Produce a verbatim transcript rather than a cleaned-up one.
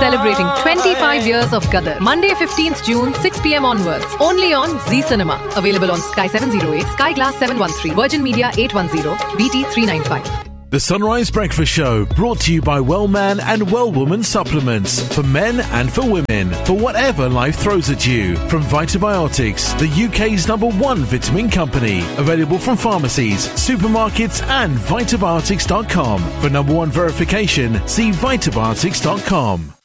Celebrating twenty-five years of Gadar. Monday fifteenth June, six p.m. onwards. Only on Zee Cinema. Available on Sky seven oh eight, Sky Glass seven one three, Virgin Media eight one zero, B T three ninety-five. The Sunrise Breakfast Show, brought to you by Wellman and Wellwoman Supplements. For men and for women. For whatever life throws at you. From Vitabiotics, the U K's number one vitamin company. Available from pharmacies, supermarkets and vitabiotics dot com. For number one verification, see vitabiotics dot com.